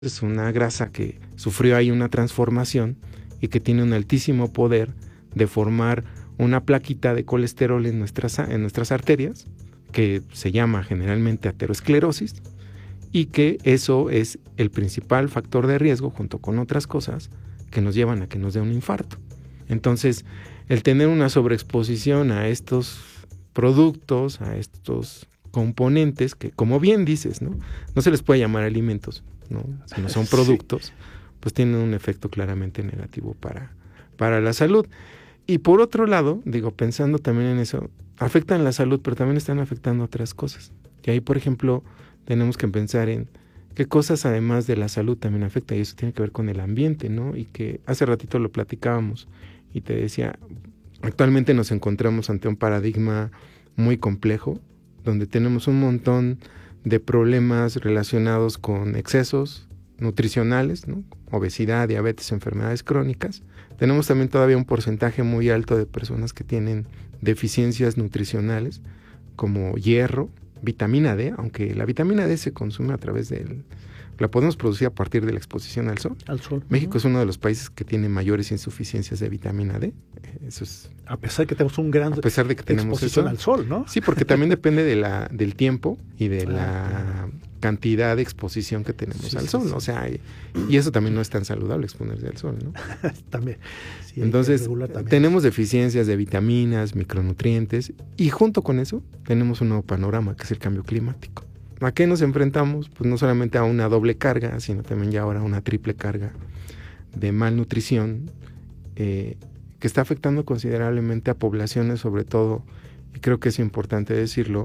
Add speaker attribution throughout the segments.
Speaker 1: Es una grasa que sufrió ahí una transformación y que tiene un altísimo poder de formar una plaquita de colesterol en nuestras arterias, que se llama generalmente aterosclerosis, y que eso es el principal factor de riesgo, junto con otras cosas, que nos llevan a que nos dé un infarto. Entonces, el tener una sobreexposición a estos productos, a estos componentes, que como bien dices, no se les puede llamar alimentos, ¿no? Si no son productos, sí, pues tienen un efecto claramente negativo para la salud. Y por otro lado, pensando también en eso, afectan la salud, pero también están afectando otras cosas. Y ahí, por ejemplo, tenemos que pensar en qué cosas además de la salud también afecta, y eso tiene que ver con el ambiente, ¿no? Y que hace ratito lo platicábamos y te decía, actualmente nos encontramos ante un paradigma muy complejo, donde tenemos un montón de problemas relacionados con excesos nutricionales, ¿no? Obesidad, diabetes, enfermedades crónicas. Tenemos también todavía un porcentaje muy alto de personas que tienen deficiencias nutricionales, como hierro, vitamina D, aunque la vitamina D se consume a través la podemos producir a partir de la exposición al sol. México es uno de los países que tiene mayores insuficiencias de vitamina D. Eso es,
Speaker 2: a pesar de que tenemos un gran exposición al sol, ¿no?
Speaker 1: Sí, porque también depende del tiempo y de la cantidad de exposición que tenemos al sol, ¿no? O sea, y eso también no es tan saludable, exponerse al sol, ¿no?
Speaker 2: También. Sí,
Speaker 1: entonces, tenemos deficiencias de vitaminas, micronutrientes, y junto con eso tenemos un nuevo panorama, que es el cambio climático. ¿A qué nos enfrentamos? Pues no solamente a una doble carga, sino también ya ahora a una triple carga de malnutrición, que está afectando considerablemente a poblaciones, sobre todo, y creo que es importante decirlo,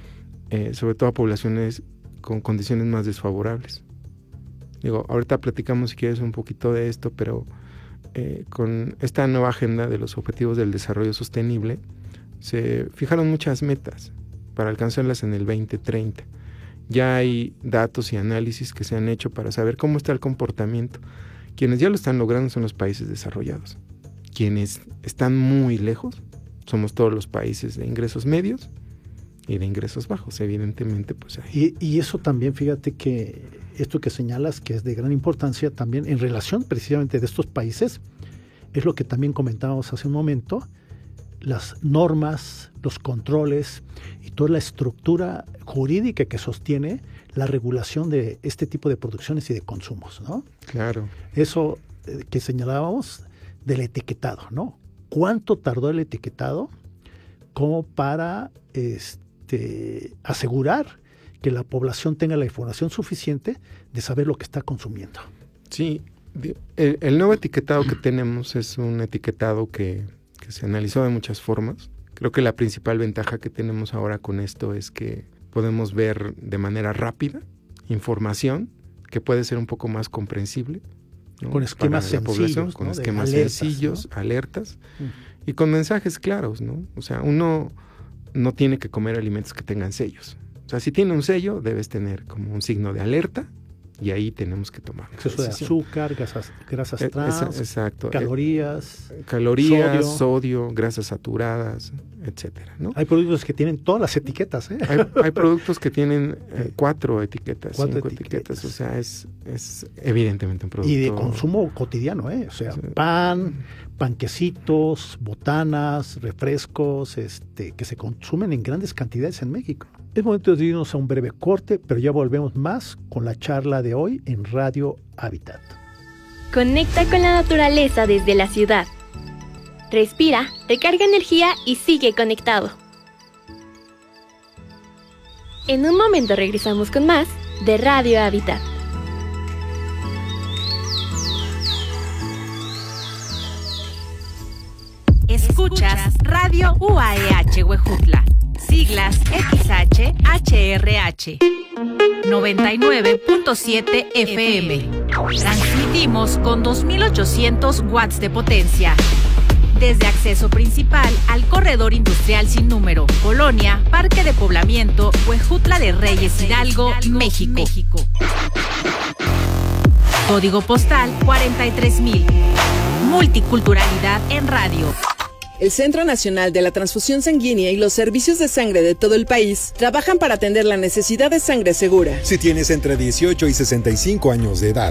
Speaker 1: sobre todo a poblaciones con condiciones más desfavorables. Ahorita platicamos, si quieres, un poquito de esto, pero con esta nueva agenda de los Objetivos del Desarrollo Sostenible, se fijaron muchas metas para alcanzarlas en el 2030. Ya hay datos y análisis que se han hecho para saber cómo está el comportamiento. Quienes ya lo están logrando son los países desarrollados. Quienes están muy lejos somos todos los países de ingresos medios y de ingresos bajos, evidentemente. Pues ahí.
Speaker 2: Y eso también, fíjate que esto que señalas, que es de gran importancia también en relación precisamente de estos países, es lo que también comentábamos hace un momento, las normas, los controles y toda la estructura jurídica que sostiene la regulación de este tipo de producciones y de consumos, ¿no?
Speaker 1: Claro.
Speaker 2: Eso que señalábamos del etiquetado, ¿no? ¿Cuánto tardó el etiquetado como para asegurar que la población tenga la información suficiente de saber lo que está consumiendo?
Speaker 1: Sí, el nuevo etiquetado que tenemos es un etiquetado que se analizó de muchas formas. Creo que la principal ventaja que tenemos ahora con esto es que podemos ver de manera rápida información que puede ser un poco más comprensible, ¿no?
Speaker 2: Con esquemas
Speaker 1: para la población,
Speaker 2: sencillos,
Speaker 1: con
Speaker 2: ¿no?
Speaker 1: esquemas
Speaker 2: alertas,
Speaker 1: sencillos,
Speaker 2: ¿no?
Speaker 1: Alertas, y con mensajes claros, ¿no? O sea, uno no tiene que comer alimentos que tengan sellos. O sea, si tiene un sello, debes tener como un signo de alerta, y ahí tenemos que tomar
Speaker 2: exceso de azúcar, grasas trans,
Speaker 1: exacto,
Speaker 2: calorías,
Speaker 1: sodio, grasas saturadas, etcétera, ¿no?
Speaker 2: Hay productos que tienen todas las etiquetas, ¿eh?
Speaker 1: Hay productos que tienen 4 etiquetas, 5 etiquetas, o sea, es evidentemente un producto.
Speaker 2: Y de consumo cotidiano, ¿eh? O sea, pan, panquecitos, botanas, refrescos, que se consumen en grandes cantidades en México. Es momento de irnos a un breve corte, pero ya volvemos más con la charla de hoy en Radio Hábitat.
Speaker 3: Conecta con la naturaleza desde la ciudad. Respira, recarga energía y sigue conectado. En un momento regresamos con más de Radio Hábitat.
Speaker 4: Escuchas Radio UAEH Huejutla. Siglas XH-HRH 99.7 FM. Transmitimos con 2800 watts de potencia. Desde acceso principal al corredor industrial sin número, Colonia, Parque de Poblamiento, Huejutla de Reyes, Hidalgo, México. Código postal 43000. Multiculturalidad en radio.
Speaker 5: El Centro Nacional de la Transfusión Sanguínea y los servicios de sangre de todo el país trabajan para atender la necesidad de sangre segura.
Speaker 6: Si tienes entre 18 y 65 años de edad